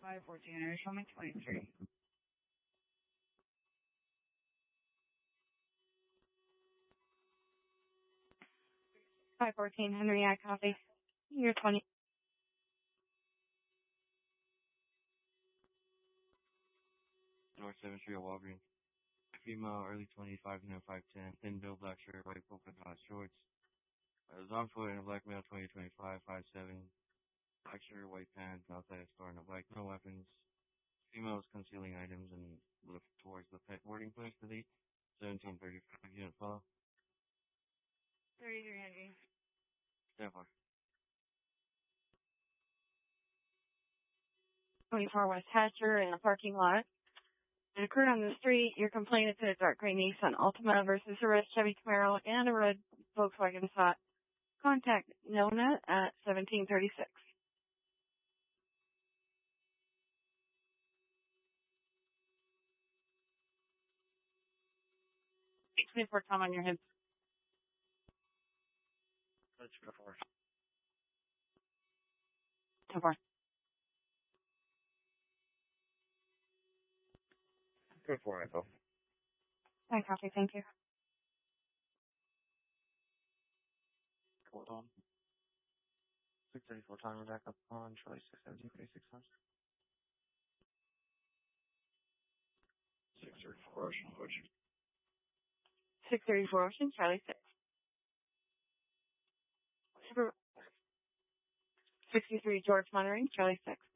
514 Henry, show me 23. 514 Henry, I copy. You're 20. North 7th Street, Walgreens. Female, early 25, 5'10", thin build, black shirt, white polka dot shorts. Is on foot in a black male, 20-25, 5'7", black shirt, white pants, outside a store in a black, no weapons. Female is concealing items and look towards the pet boarding place to the 1735 unit follow. 33 Henry. Stand for. 24 West Hatcher in the parking lot. It occurred on the street. Your complaint is a dark gray Nissan Altima versus a red Chevy Camaro and a red Volkswagen Passat. Contact Nona at 1736. For Tom on your head. Let's go for it. So far. Good for it, though. I copy, thank you. Hold on. 634 timer back up on Charlie 617 600. 634 Ocean Push. 634 Ocean, Charlie 6. 63 George Monterey, Charlie 6.